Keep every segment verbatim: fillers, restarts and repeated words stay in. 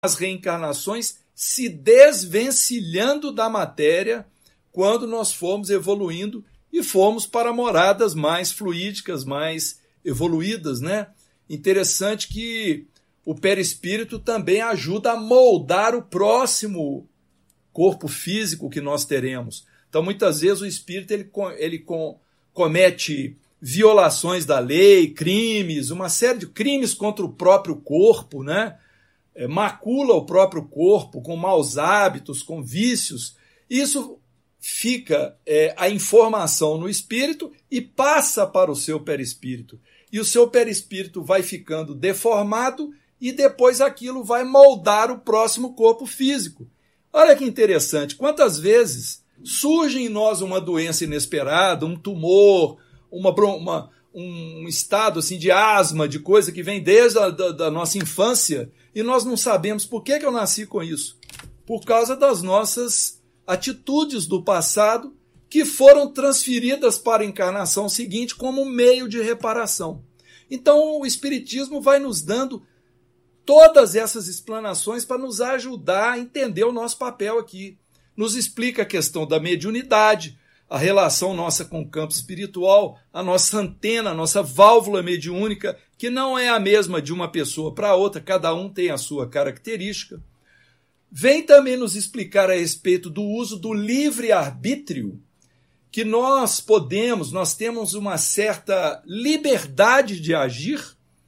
as reencarnações se desvencilhando da matéria quando nós formos evoluindo e formos para moradas mais fluídicas, mais evoluídas, né? Interessante que o perispírito também ajuda a moldar o próximo corpo físico que nós teremos. Então, muitas vezes, o espírito ele, ele com, comete violações da lei, crimes, uma série de crimes contra o próprio corpo, né? É, macula o próprio corpo com maus hábitos, com vícios. Isso fica é, a informação no espírito e passa para o seu perispírito. E o seu perispírito vai ficando deformado e depois aquilo vai moldar o próximo corpo físico. Olha que interessante, quantas vezes surge em nós uma doença inesperada, um tumor, uma, uma, um estado assim, de asma, de coisa que vem desde a da, da nossa infância, e nós não sabemos por que, que eu nasci com isso. Por causa das nossas atitudes do passado que foram transferidas para a encarnação seguinte como meio de reparação. Então o Espiritismo vai nos dando todas essas explanações para nos ajudar a entender o nosso papel aqui. Nos explica a questão da mediunidade, a relação nossa com o campo espiritual, a nossa antena, a nossa válvula mediúnica, que não é a mesma de uma pessoa para outra, cada um tem a sua característica. Vem também nos explicar a respeito do uso do livre-arbítrio, que nós podemos, nós temos uma certa liberdade de agir,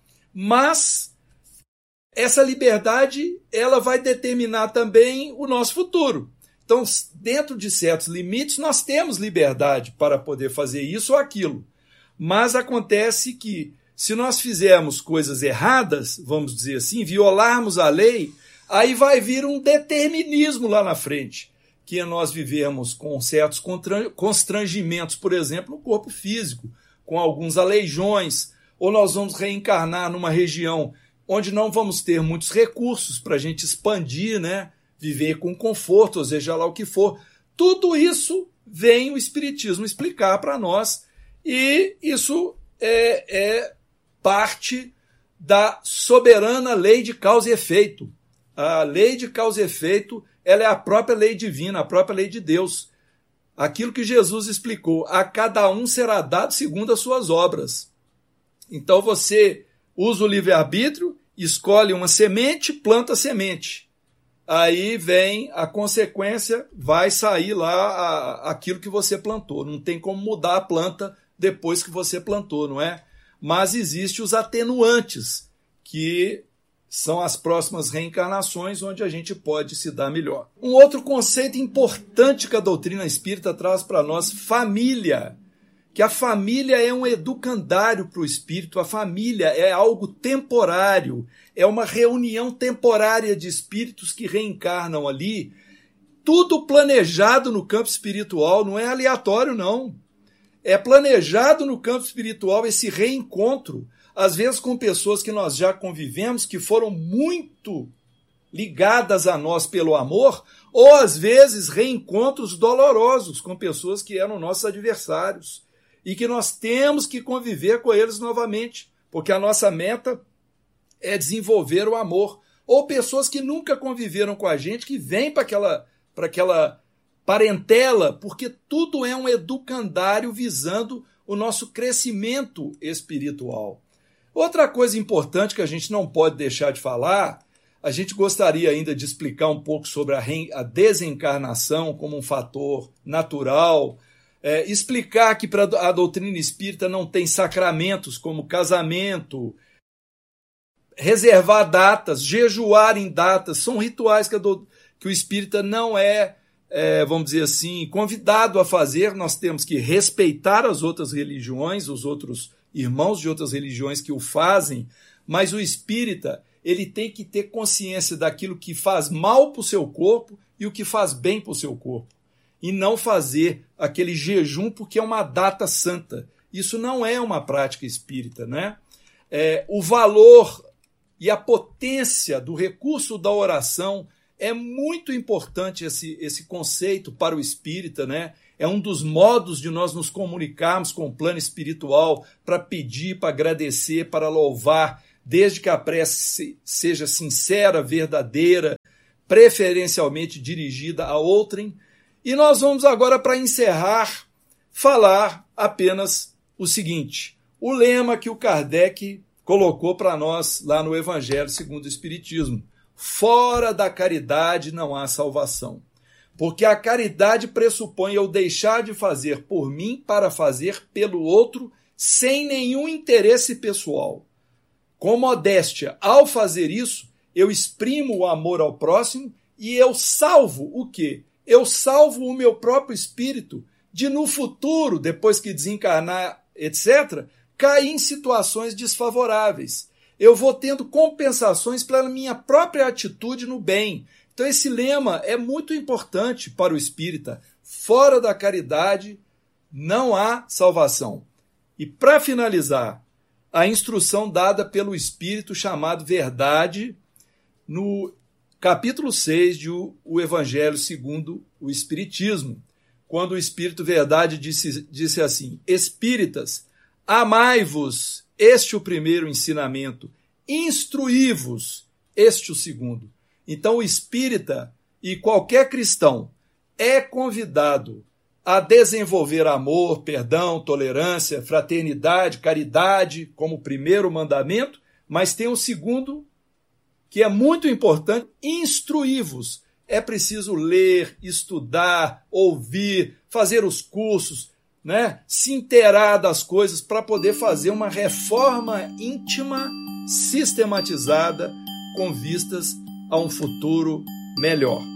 mas essa liberdade ela vai determinar também o nosso futuro. Então, dentro de certos limites, nós temos liberdade para poder fazer isso ou aquilo. Mas acontece que, se nós fizermos coisas erradas, vamos dizer assim, violarmos a lei, aí vai vir um determinismo lá na frente, que é nós vivemos com certos constrangimentos, por exemplo, no corpo físico, com alguns aleijões, ou nós vamos reencarnar numa região onde não vamos ter muitos recursos para a gente expandir, né? Viver com conforto, ou seja lá o que for. Tudo isso vem o Espiritismo explicar para nós, e isso é, é parte da soberana lei de causa e efeito. A lei de causa e efeito ela é a própria lei divina, a própria lei de Deus. Aquilo que Jesus explicou, a cada um será dado segundo as suas obras. Então você usa o livre-arbítrio, escolhe uma semente, planta a semente. Aí vem a consequência, vai sair lá a, aquilo que você plantou. Não tem como mudar a planta depois que você plantou, não é? Mas existem os atenuantes, que são as próximas reencarnações onde a gente pode se dar melhor. Um outro conceito importante que a doutrina espírita traz para nós, família. Que a família é um educandário para o espírito, a família é algo temporário, é uma reunião temporária de espíritos que reencarnam ali, tudo planejado no campo espiritual, não é aleatório não, é planejado no campo espiritual esse reencontro, às vezes com pessoas que nós já convivemos, que foram muito ligadas a nós pelo amor, ou às vezes reencontros dolorosos com pessoas que eram nossos adversários, e que nós temos que conviver com eles novamente, porque a nossa meta é desenvolver o amor. Ou pessoas que nunca conviveram com a gente, que vêm para aquela, para aquela parentela, porque tudo é um educandário visando o nosso crescimento espiritual. Outra coisa importante que a gente não pode deixar de falar, a gente gostaria ainda de explicar um pouco sobre a, re... a desencarnação como um fator natural, É, explicar que para a doutrina espírita não tem sacramentos como casamento, reservar datas, jejuar em datas, são rituais que, do, que o espírita não é, é, vamos dizer assim, convidado a fazer. Nós temos que respeitar as outras religiões, os outros irmãos de outras religiões que o fazem, mas o espírita ele tem que ter consciência daquilo que faz mal para o seu corpo e o que faz bem para o seu corpo. E não fazer aquele jejum porque é uma data santa. Isso não é uma prática espírita, né? É, o valor e a potência do recurso da oração é muito importante, esse, esse conceito para o espírita, né? É um dos modos de nós nos comunicarmos com o plano espiritual para pedir, para agradecer, para louvar, desde que a prece seja sincera, verdadeira, preferencialmente dirigida a outrem. E nós vamos agora, para encerrar, falar apenas o seguinte: o lema que o Kardec colocou para nós lá no Evangelho segundo o Espiritismo: fora da caridade não há salvação. Porque a caridade pressupõe eu deixar de fazer por mim para fazer pelo outro sem nenhum interesse pessoal. Com modéstia, ao fazer isso, eu exprimo o amor ao próximo e eu salvo o quê? Eu salvo o meu próprio espírito de, no futuro, depois que desencarnar, etcétera, cair em situações desfavoráveis. Eu vou tendo compensações pela minha própria atitude no bem. Então esse lema é muito importante para o espírita. Fora da caridade não há salvação. E para finalizar, a instrução dada pelo Espírito chamado Verdade, no capítulo seis de O Evangelho segundo o Espiritismo, quando o Espírito Verdade disse, disse assim: Espíritas, amai-vos, este o primeiro ensinamento, instruí-vos, este o segundo. Então o espírita e qualquer cristão é convidado a desenvolver amor, perdão, tolerância, fraternidade, caridade como primeiro mandamento, mas tem o segundo, que é muito importante: instruí-vos. É preciso ler, estudar, ouvir, fazer os cursos, né? Se inteirar das coisas para poder fazer uma reforma íntima, sistematizada, com vistas a um futuro melhor.